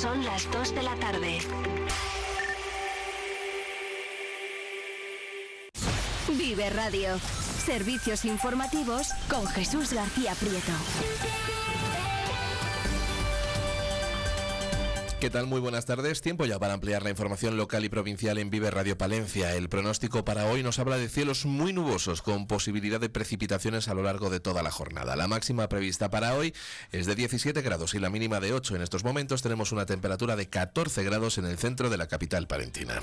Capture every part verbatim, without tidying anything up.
Son las dos de la tarde. Vive Radio. Servicios informativos con Jesús García Prieto. ¿Qué tal? Muy buenas tardes. Tiempo ya para ampliar la información local y provincial en Vive Radio Palencia. El pronóstico para hoy nos habla de cielos muy nubosos con posibilidad de precipitaciones a lo largo de toda la jornada. La máxima prevista para hoy es de diecisiete grados y la mínima de ocho. En estos momentos tenemos una temperatura de catorce grados en el centro de la capital palentina.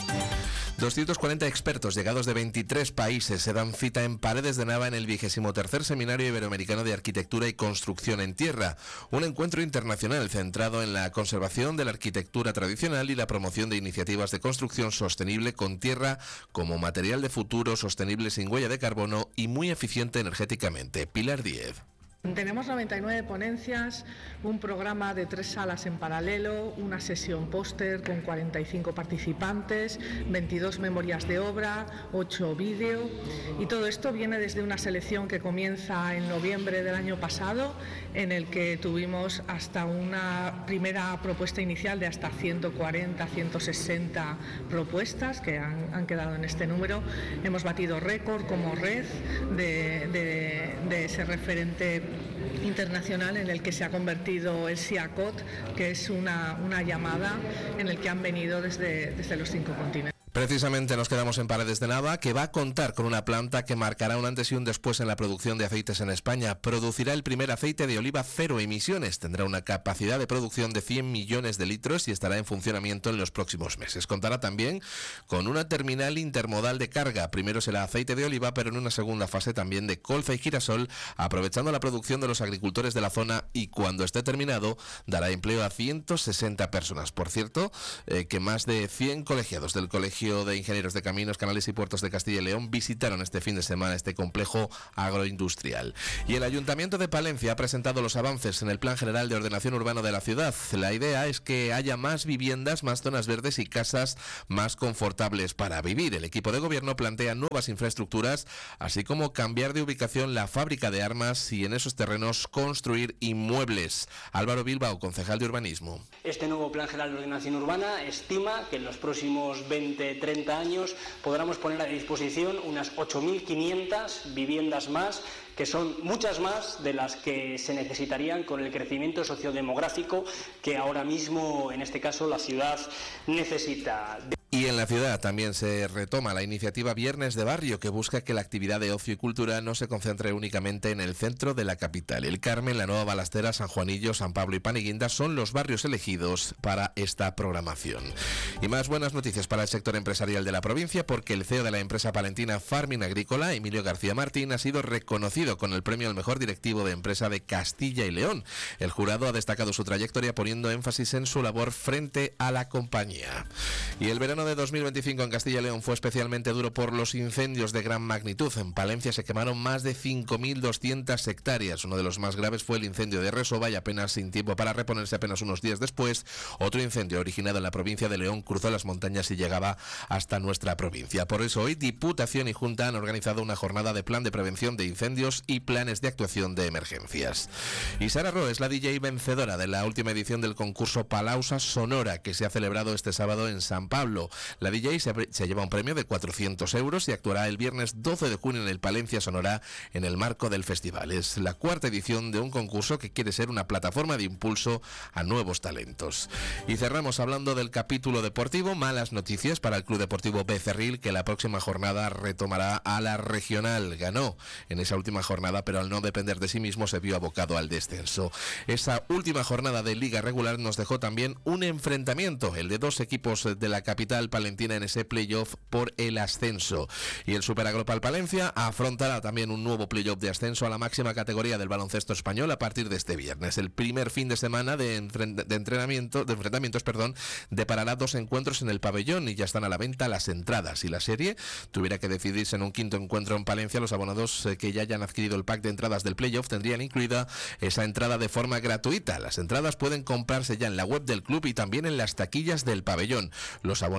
doscientos cuarenta expertos llegados de veintitrés países se dan cita en Paredes de Nava en el vigésimo tercer Seminario Iberoamericano de Arquitectura y Construcción en Tierra, un encuentro internacional centrado en la conservación de la arquitectura tradicional y la promoción de iniciativas de construcción sostenible con tierra como material de futuro, sostenible sin huella de carbono y muy eficiente energéticamente. Pilar Díez. Tenemos noventa y nueve ponencias, un programa de tres salas en paralelo, una sesión póster con cuarenta y cinco participantes, veintidós memorias de obra, ocho vídeo, y todo esto viene desde una selección que comienza en noviembre del año pasado, en el que tuvimos hasta una primera propuesta inicial de hasta ciento cuarenta, ciento sesenta propuestas que han, han quedado en este número. Hemos batido récord como red de, de, de ese referente internacional en el que se ha convertido el SIACOT, que es una, una llamada en el que han venido desde, desde los cinco continentes. Precisamente nos quedamos en Paredes de Nava, que va a contar con una planta que marcará un antes y un después en la producción de aceites en España. Producirá el primer aceite de oliva cero emisiones. Tendrá una capacidad de producción de cien millones de litros y estará en funcionamiento en los próximos meses. Contará también con una terminal intermodal de carga. Primero será aceite de oliva, pero en una segunda fase también de colza y girasol, aprovechando la producción de los agricultores de la zona, y cuando esté terminado dará empleo a ciento sesenta personas. Por cierto, eh, que más de cien colegiados del Colegio de Ingenieros de Caminos, Canales y Puertos de Castilla y León visitaron este fin de semana este complejo agroindustrial. Y el Ayuntamiento de Palencia ha presentado los avances en el Plan General de Ordenación Urbana de la ciudad. La idea es que haya más viviendas, más zonas verdes y casas más confortables para vivir. El equipo de gobierno plantea nuevas infraestructuras, así como cambiar de ubicación la fábrica de armas y en esos terrenos construir inmuebles. Álvaro Bilbao, concejal de Urbanismo. Este nuevo Plan General de Ordenación Urbana estima que en los próximos veinte treinta años podremos poner a disposición unas ocho mil quinientas viviendas más, que son muchas más de las que se necesitarían con el crecimiento sociodemográfico que ahora mismo, en este caso, la ciudad necesita. Y en la ciudad también se retoma la iniciativa Viernes de Barrio, que busca que la actividad de ocio y cultura no se concentre únicamente en el centro de la capital. El Carmen, la Nueva Balastera, San Juanillo, San Pablo y Paniguinda son los barrios elegidos para esta programación. Y más buenas noticias para el sector empresarial de la provincia, porque el C E O de la empresa palentina Farming Agrícola, Emilio García Martín, ha sido reconocido con el premio al mejor directivo de empresa de Castilla y León. El jurado ha destacado su trayectoria poniendo énfasis en su labor frente a la compañía. Y el verano de dos mil veinticinco en Castilla y León fue especialmente duro por los incendios de gran magnitud. En Palencia se quemaron más de cinco mil doscientas hectáreas. Uno de los más graves fue el incendio de Resova, y apenas sin tiempo para reponerse, apenas unos días después, otro incendio originado en la provincia de León cruzó las montañas y llegaba hasta nuestra provincia. Por eso hoy Diputación y Junta han organizado una jornada de plan de prevención de incendios y planes de actuación de emergencias. Y Sara Ro es la D J vencedora de la última edición del concurso Palausa Sonora, que se ha celebrado este sábado en San Pablo. La D J se, se lleva un premio de cuatrocientos euros y actuará el viernes doce de junio en el Palencia Sonora en el marco del festival. Es la cuarta edición de un concurso que quiere ser una plataforma de impulso a nuevos talentos. Y cerramos hablando del capítulo deportivo. Malas noticias para el Club Deportivo Becerril, que la próxima jornada retomará a la regional. Ganó en esa última jornada, pero al no depender de sí mismo se vio abocado al descenso. Esa última jornada de liga regular nos dejó también un enfrentamiento, el de dos equipos de la capital palentina en ese playoff por el ascenso. Y el Superagropal Palencia afrontará también un nuevo playoff de ascenso a la máxima categoría del baloncesto español a partir de este viernes. El primer fin de semana de, enfren- de entrenamiento, de enfrentamientos, perdón, deparará dos encuentros en el pabellón y ya están a la venta las entradas. Si la serie tuviera que decidirse en un quinto encuentro en Palencia, los abonados eh, que ya hayan adquirido el pack de entradas del playoff tendrían incluida esa entrada de forma gratuita. Las entradas pueden comprarse ya en la web del club y también en las taquillas del pabellón. Los abonados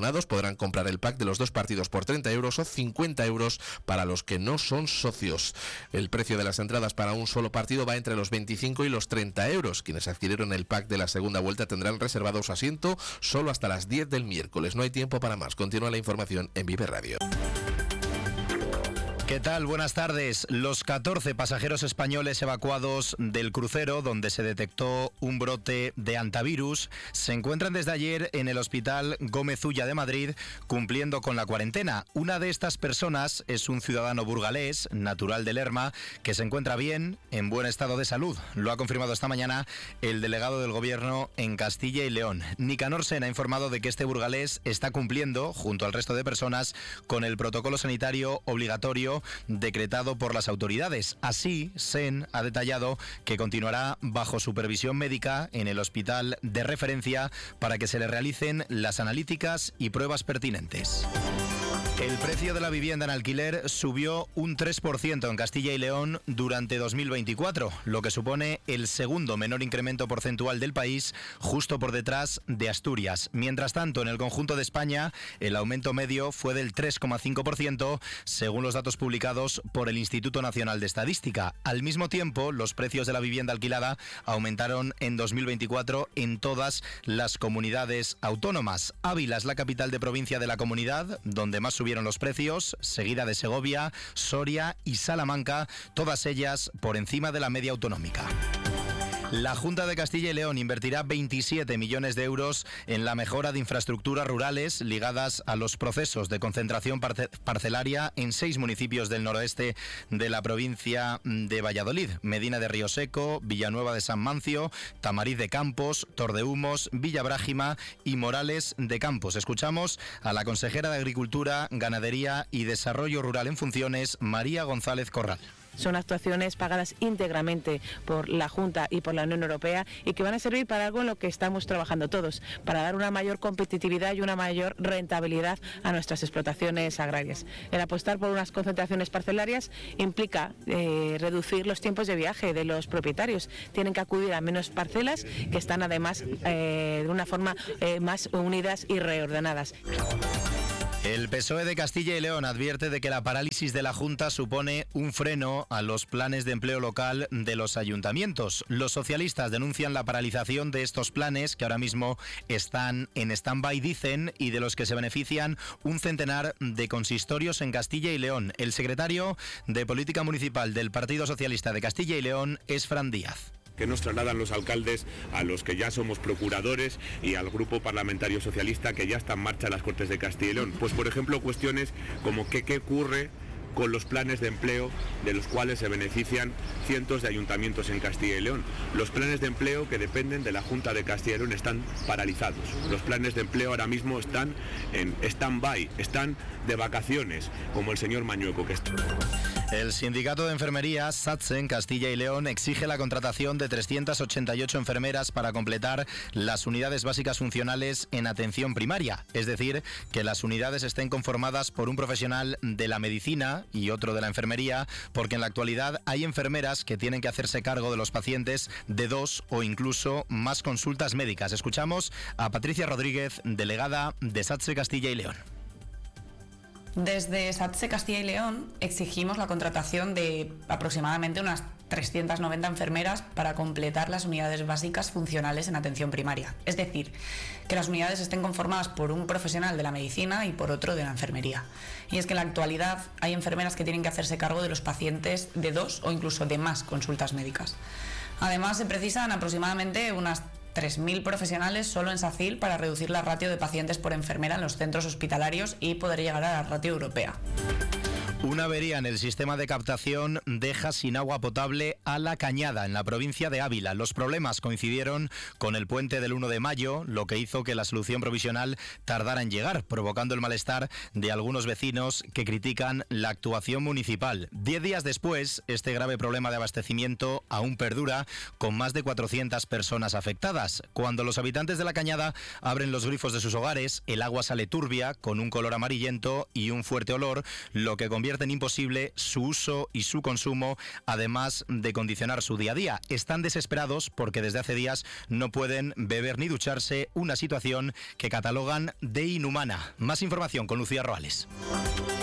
abonados podrán comprar el pack de los dos partidos por treinta euros o cincuenta euros para los que no son socios. El precio de las entradas para un solo partido va entre los veinticinco y los treinta euros. Quienes adquirieron el pack de la segunda vuelta tendrán reservado su asiento solo hasta las diez del miércoles. No hay tiempo para más. Continúa la información en Vive Radio. ¿Qué tal? Buenas tardes. Los catorce pasajeros españoles evacuados del crucero donde se detectó un brote de hantavirus se encuentran desde ayer en el Hospital Gómez Ulla de Madrid cumpliendo con la cuarentena. Una de estas personas es un ciudadano burgalés, natural de Lerma, que se encuentra bien, en buen estado de salud. Lo ha confirmado esta mañana el delegado del Gobierno en Castilla y León. Nicanor Sen ha informado de que este burgalés está cumpliendo, junto al resto de personas, con el protocolo sanitario obligatorio decretado por las autoridades. Así, Sen ha detallado que continuará bajo supervisión médica en el hospital de referencia para que se le realicen las analíticas y pruebas pertinentes. El precio de la vivienda en alquiler subió un tres por ciento en Castilla y León durante dos mil veinticuatro, lo que supone el segundo menor incremento porcentual del país, justo por detrás de Asturias. Mientras tanto, en el conjunto de España, el aumento medio fue del tres coma cinco por ciento, según los datos publicados por el Instituto Nacional de Estadística. Al mismo tiempo, los precios de la vivienda alquilada aumentaron en dos mil veinticuatro en todas las comunidades autónomas. Ávila es la capital de provincia de la comunidad, donde más subieron los precios, seguida de Segovia, Soria y Salamanca, todas ellas por encima de la media autonómica. La Junta de Castilla y León invertirá veintisiete millones de euros en la mejora de infraestructuras rurales ligadas a los procesos de concentración parce- parcelaria en seis municipios del noroeste de la provincia de Valladolid: Medina de Río Seco, Villanueva de San Mancio, Tamariz de Campos, Tordehumos, Villabrágima y Morales de Campos. Escuchamos a la consejera de Agricultura, Ganadería y Desarrollo Rural en funciones, María González Corral. Son actuaciones pagadas íntegramente por la Junta y por la Unión Europea y que van a servir para algo en lo que estamos trabajando todos, para dar una mayor competitividad y una mayor rentabilidad a nuestras explotaciones agrarias. El apostar por unas concentraciones parcelarias implica eh, reducir los tiempos de viaje de los propietarios. Tienen que acudir a menos parcelas que están además eh, de una forma eh, más unidas y reordenadas. El P S O E de Castilla y León advierte de que la parálisis de la Junta supone un freno a los planes de empleo local de los ayuntamientos. Los socialistas denuncian la paralización de estos planes que ahora mismo están en stand-by, dicen, y de los que se benefician un centenar de consistorios en Castilla y León. El secretario de Política Municipal del Partido Socialista de Castilla y León es Fran Díaz. Que nos trasladan los alcaldes a los que ya somos procuradores y al grupo parlamentario socialista que ya está en marcha en las Cortes de Castilla y León. Pues por ejemplo cuestiones como qué, qué ocurre con los planes de empleo de los cuales se benefician cientos de ayuntamientos en Castilla y León. Los planes de empleo que dependen de la Junta de Castilla y León están paralizados. Los planes de empleo ahora mismo están en stand-by, están de vacaciones, como el señor Mañueco que está. El sindicato de enfermería, SATSE, en Castilla y León, exige la contratación de trescientas ochenta y ocho enfermeras para completar las unidades básicas funcionales en atención primaria. Es decir, que las unidades estén conformadas por un profesional de la medicina y otro de la enfermería, porque en la actualidad hay enfermeras que tienen que hacerse cargo de los pacientes de dos o incluso más consultas médicas. Escuchamos a Patricia Rodríguez, delegada de SATSE Castilla y León. Desde SATSE Castilla y León exigimos la contratación de aproximadamente unas trescientas noventa enfermeras para completar las unidades básicas funcionales en atención primaria. Es decir, que las unidades estén conformadas por un profesional de la medicina y por otro de la enfermería. Y es que en la actualidad hay enfermeras que tienen que hacerse cargo de los pacientes de dos o incluso de más consultas médicas. Además, se precisan aproximadamente unas tres mil profesionales solo en SACIL para reducir la ratio de pacientes por enfermera en los centros hospitalarios y poder llegar a la ratio europea. Una avería en el sistema de captación deja sin agua potable a La Cañada, en la provincia de Ávila. Los problemas coincidieron con el puente del uno de mayo, lo que hizo que la solución provisional tardara en llegar, provocando el malestar de algunos vecinos que critican la actuación municipal. Diez días después, este grave problema de abastecimiento aún perdura, con más de cuatrocientas personas afectadas. Cuando los habitantes de La Cañada abren los grifos de sus hogares, el agua sale turbia, con un color amarillento y un fuerte olor, lo que convierte convierten imposible su uso y su consumo, además de condicionar su día a día. Están desesperados porque desde hace días no pueden beber ni ducharse, una situación que catalogan de inhumana. Más información con Lucía Roales.